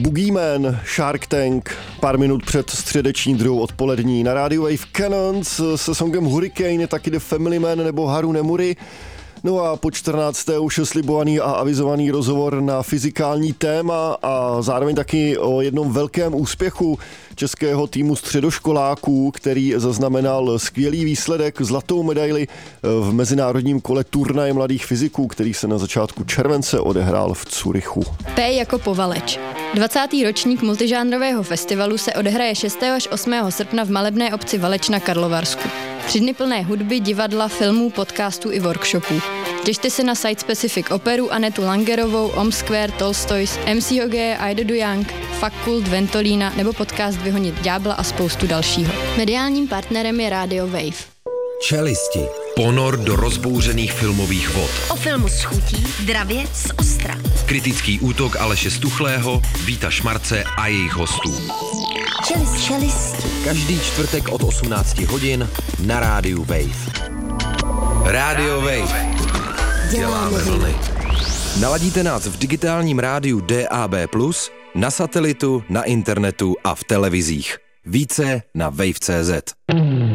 Boogeyman, Shark Tank, pár minut před středeční druhou odpolední. Na rádiu Wave Cannons se songem Hurricane, taky The Family Man nebo Haru Nemuri. No a po 14. už je slibovaný a avizovaný rozhovor na fyzikální téma a zároveň taky o jednom velkém úspěchu českého týmu středoškoláků, který zaznamenal skvělý výsledek, zlatou medaili v mezinárodním kole turnaje mladých fyziků, který se na začátku července odehrál v Curychu. P jako Povaleč. 20. ročník multižánrového festivalu se odehraje 6. až 8. srpna v malebné obci Valeč na Karlovarsku. 3 dny plné hudby, divadla, filmů, podcastů i workshopů. Těšte se na Site Specific operu Anetu Langerovou, Om Square, Tolstoys, MC Hogeje, Aida Du Young, Fakult, Ventolína nebo podcast Vyhonit ďábla a spoustu dalšího. Mediálním partnerem je Radio Wave. Čelisti. Ponor do rozbouřených filmových vod. O filmu s chutí, dravě z ostra. Kritický útok Aleše Stuchlého, Víta Šmarce a jejich hostů. Čelisti. Každý čtvrtek od 18 hodin na rádiu Wave. Radio Wave. Děláme vlny. Naladíte nás v digitálním rádiu DAB+, na satelitu, na internetu a v televizích. Více na wave.cz.